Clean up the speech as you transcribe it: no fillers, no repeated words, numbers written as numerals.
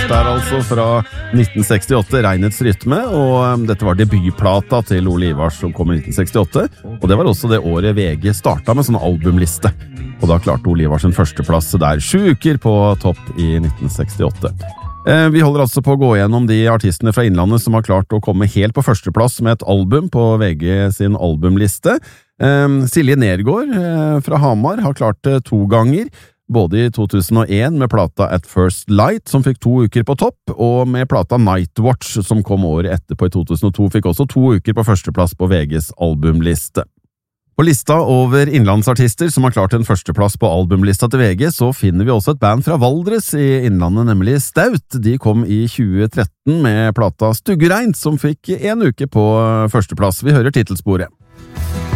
der altså fra 1968, Regnets rytme, og dette var debutplata til Ole Ivars som kom i 1968, og det var også det året VG startet med sånn albumliste. Og da klarte Ole Ivars en førsteplass der 7 uker på topp i 1968. Vi holder altså på å gå gjennom de artistene fra Innlandet som har klart å komme helt på førsteplass med et album på VG sin albumliste. Silje Nergård fra Hamar har klart det 2 ganger, både i 2001 med plata At First Light, som fikk 2 uker på topp, og med plata Nightwatch, som kom året etterpå i 2002, fikk også 2 uker på førsteplass på VGs albumliste. På lista over innlandsartister som har klart en førsteplass på albumlista til VG, så finner vi også et band fra Valdres i Innlandet, nemlig Staut. De kom i 2013 med plata Stuggereint, som fikk 1 uke på førsteplass. Vi hører titelsporet.